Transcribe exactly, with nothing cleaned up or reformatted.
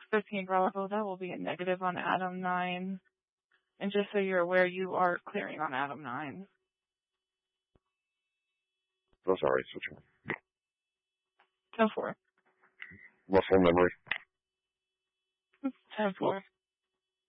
fifteen Bravo, that will be a negative on Adam nine. And just so you're aware, you are clearing on Adam nine. Oh, sorry, switch on. ten four. Muscle memory. ten four.